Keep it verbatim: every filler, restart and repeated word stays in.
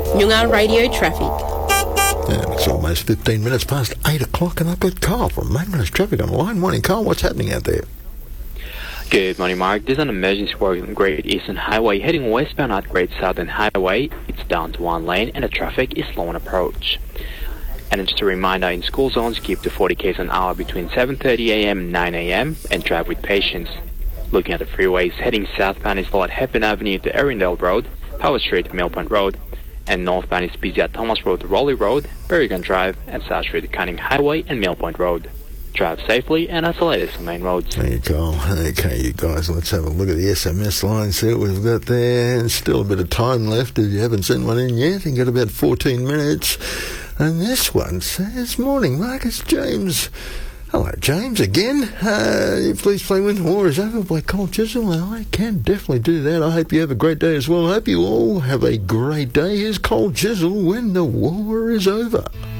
Noongar Radio Traffic. Yeah, it's almost fifteen minutes past eight o'clock and I've got Carl from Mainrise Traffic on the line. Morning, Carl. What's happening out there? Good morning, Mark. There's an emergency work on Great Eastern Highway heading westbound at Great Southern Highway. It's down to one lane and the traffic is slow on approach. And just a reminder, in school zones, keep to forty kilometres an hour between seven thirty a m and nine a m and drive with patience. Looking at the freeways, heading southbound is slow at Hepburn Avenue to Erindale Road, Power Street to Millpoint Road, and northbound is busy at Thomas Road to Raleigh Road, Berrigan Drive, and South Street to Cunning Highway and Millpoint Road. Drive safely, and that's the latest on main roads. There you go. Okay, you guys, let's have a look at the S M S line, see what we've got there. And still a bit of time left if you haven't sent one in yet. You've got about fourteen minutes. And this one says, morning, Marcus James. Hello, James, again. Uh, please play When the War Is Over by Cold Chisel. I can definitely do that. I hope you have a great day as well. I hope you all have a great day. Here's Cold Chisel, When the War Is Over.